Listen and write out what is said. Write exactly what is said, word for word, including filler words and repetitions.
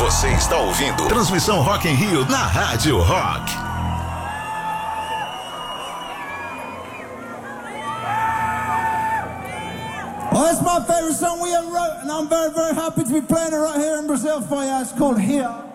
Você está ouvindo Transmissão Rock in Rio na Rádio Rock. Well, it's my favorite song we ever wrote, and I'm very, very happy to be playing it right here in Brazil for you. It's called Here.